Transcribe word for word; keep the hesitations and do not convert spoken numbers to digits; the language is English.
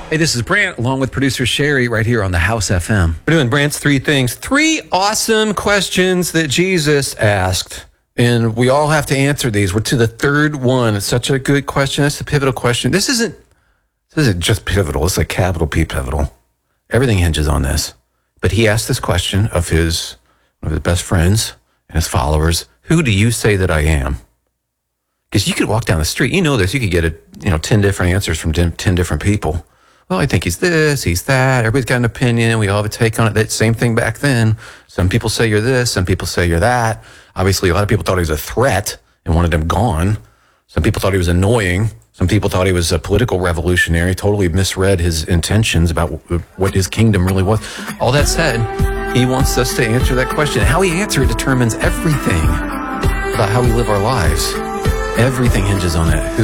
Hey, this is Brant, along with producer Sherry, right here on the House F M. We're doing Brant's Three Things. Three awesome questions that Jesus asked, and we all have to answer these. We're to the third one. It's such a good question. It's a pivotal question. This isn't, this isn't just pivotal. It's a capital P pivotal. Everything hinges on this. But he asked this question of his, one of his best friends and his followers. Who do you say that I am? Because you could walk down the street. You know this. You could get, a, you know, ten different answers from ten different people. Well, I think he's this, he's that. Everybody's got an opinion. We all have a take on it. That same thing back then. Some people say you're this. Some people say you're that. Obviously, a lot of people thought he was a threat and wanted him gone. Some people thought he was annoying. Some people thought he was a political revolutionary, totally misread his intentions about what his kingdom really was. All that said, he wants us to answer that question. How we answer it determines everything about how we live our lives. Everything hinges on it. Who